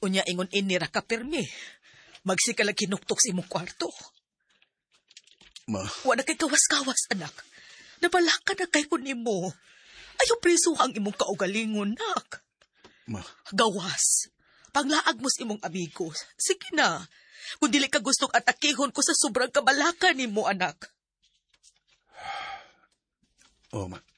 Unya ingon inira ka pirmi. Magsikalag kinuktok sa imong kwarto. Ma, Wala kay kawas-kawas, anak. Nabalaka na kay ko nimo. Ayaw preso ang imong kaugalingon, nak. ma, Gawas. Panglaag mo sa imong amigo. Sige na. Kung dili ka gustong atakihon ko sa sobrang kabalaka nimo, anak. oh ma.